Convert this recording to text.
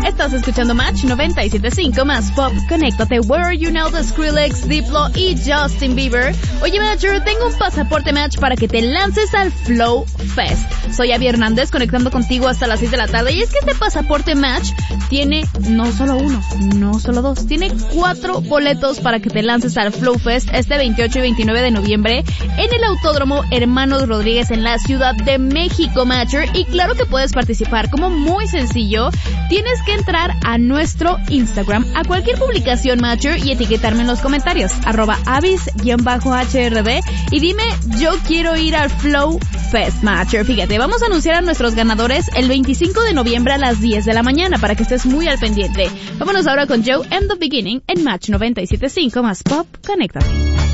Estás escuchando Match 97.5 más Pop. Conéctate. Where You Know de Skrillex, Diplo y Justin Bieber. Oye, Matcher, tengo un pasaporte Match para que te lances al Flow Fest. Soy Abby Hernández, conectando contigo hasta las 6 de la tarde. Y es que este pasaporte Match tiene no solo uno, no solo dos, tiene 4 boletos para que te lances al Flow Fest este 28 y 29 de noviembre en el Autódromo Hermanos Rodríguez en la Ciudad de México, Matcher. Y claro que puedes participar, como muy sencillo, tienes que entrar a nuestro Instagram, a cualquier publicación Matcher, y etiquetarme en los comentarios, @avis_HRD, y dime, yo quiero ir al Flow Fest, Matcher. Fíjate, vamos a anunciar a nuestros ganadores el 25 de noviembre a las 10 de la mañana, para que estés muy al pendiente. Vámonos ahora con Joe and the Beginning en Match 97.5 más Pop. Conéctate.